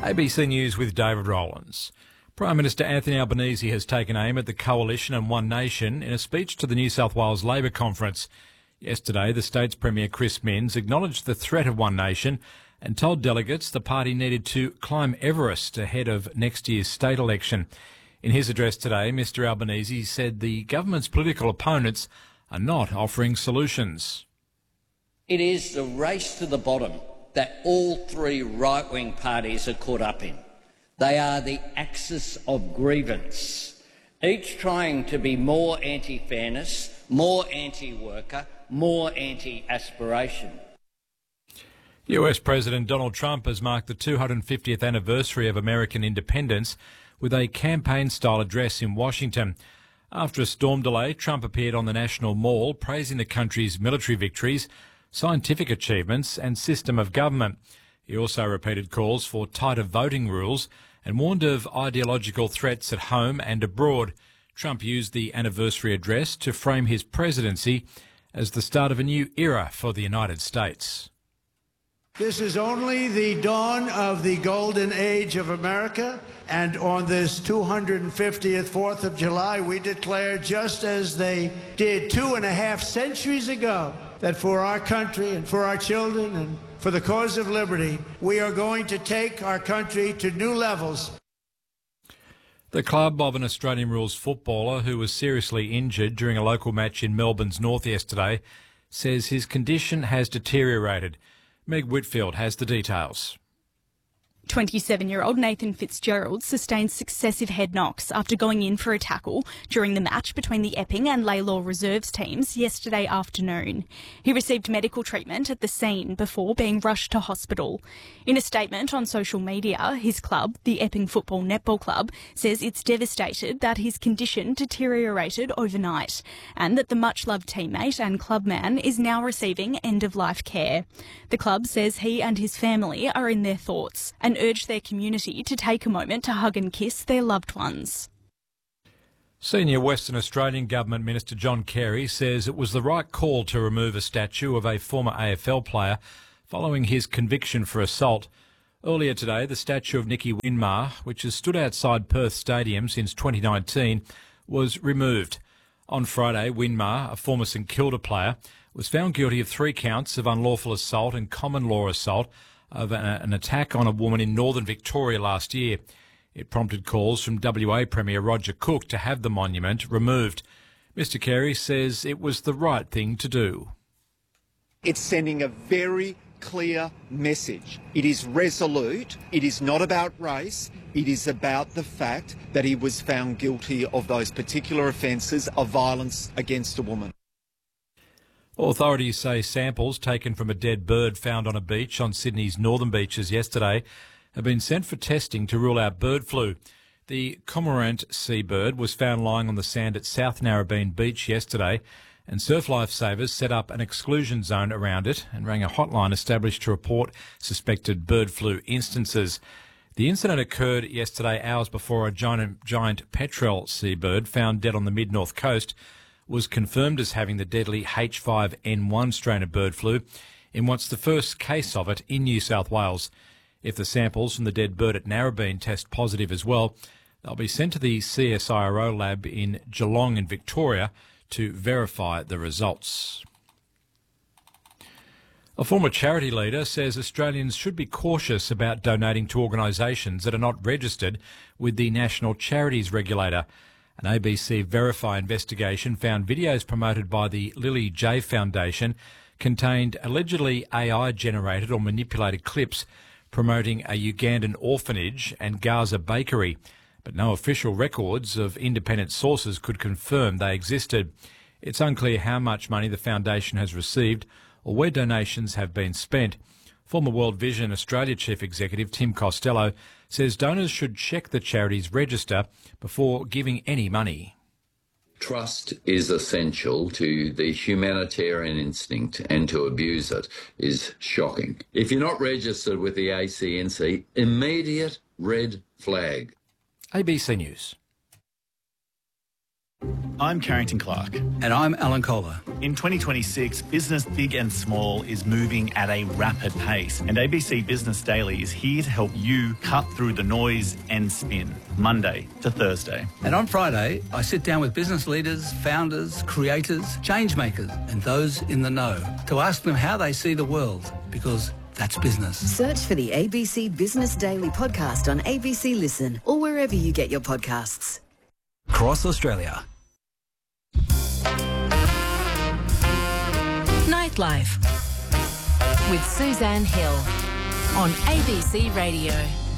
ABC News with David Rowlands. Prime Minister Anthony Albanese has taken aim at the Coalition and One Nation in a speech to the New South Wales Labor Conference. Yesterday, the state's Premier Chris Minns acknowledged the threat of One Nation and told delegates the party needed to climb Everest ahead of next year's state election. In his address today, Mr Albanese said the government's political opponents are not offering solutions. It is the race to the bottom that all three right-wing parties are caught up in. They are the axis of grievance, each trying to be more anti-fairness, more anti-worker, more anti-aspiration. US President Donald Trump has marked the 250th anniversary of American independence with a campaign-style address in Washington. After a storm delay, Trump appeared on the National Mall praising the country's military victories, scientific achievements and system of government. He also repeated calls for tighter voting rules and warned of ideological threats at home and abroad. Trump used the anniversary address to frame his presidency as the start of a new era for the United States. This is only the dawn of the golden age of America, and on this 250th 4th of July, we declare, just as they did 2.5 centuries ago, that for our country and for our children and for the cause of liberty, we are going to take our country to new levels. The club of an Australian rules footballer who was seriously injured during a local match in Melbourne's north yesterday says his condition has deteriorated. Meg Whitfield has the details. 27-year-old Nathan Fitzgerald sustained successive head knocks after going in for a tackle during the match between the Epping and Lalor reserves teams yesterday afternoon. He received medical treatment at the scene before being rushed to hospital. In a statement on social media, his club, the Epping Football Netball Club, says it's devastated that his condition deteriorated overnight and that the much-loved teammate and clubman is now receiving end-of-life care. The club says he and his family are in their thoughts and urge their community to take a moment to hug and kiss their loved ones. Senior Western Australian Government Minister John Carey says it was the right call to remove a statue of a former AFL player following his conviction for assault. Earlier today, the statue of Nicky Winmar, which has stood outside Perth Stadium since 2019, was removed. On Friday, Winmar, a former St Kilda player, was found guilty of 3 counts of unlawful assault and common law assault of an attack on a woman in northern Victoria last year. It prompted calls from WA Premier Roger Cook to have the monument removed. Mr Carey says it was the right thing to do. It's sending a very clear message. It is resolute. It is not about race. It is about the fact that he was found guilty of those particular offences of violence against a woman. Authorities say samples taken from a dead bird found on a beach on Sydney's northern beaches yesterday have been sent for testing to rule out bird flu. The cormorant seabird was found lying on the sand at South Narrabeen Beach yesterday, and surf lifesavers set up an exclusion zone around it and rang a hotline established to report suspected bird flu instances. The incident occurred yesterday, hours before a giant petrel seabird found dead on the mid-north coast was confirmed as having the deadly H5N1 strain of bird flu in what's the first case of it in New South Wales. If the samples from the dead bird at Narrabeen test positive as well, they'll be sent to the CSIRO lab in Geelong in Victoria to verify the results. A former charity leader says Australians should be cautious about donating to organisations that are not registered with the National Charities Regulator. An ABC Verify investigation found videos promoted by the Lily J Foundation contained allegedly AI-generated or manipulated clips promoting a Ugandan orphanage and Gaza bakery, but no official records of independent sources could confirm they existed. It's unclear how much money the foundation has received or where donations have been spent. Former World Vision Australia Chief Executive Tim Costello says donors should check the charity's register before giving any money. Trust is essential to the humanitarian instinct, and to abuse it is shocking. If you're not registered with the ACNC, immediate red flag. ABC News. I'm Carrington Clark. And I'm Alan Kohler. In 2026, business big and small is moving at a rapid pace, and ABC Business Daily is here to help you cut through the noise and spin, Monday to Thursday. And on Friday, I sit down with business leaders, founders, creators, change makers, and those in the know to ask them how they see the world, because that's business. Search for the ABC Business Daily podcast on ABC Listen or wherever you get your podcasts. Cross Australia. Nightlife with Suzanne Hill on ABC Radio.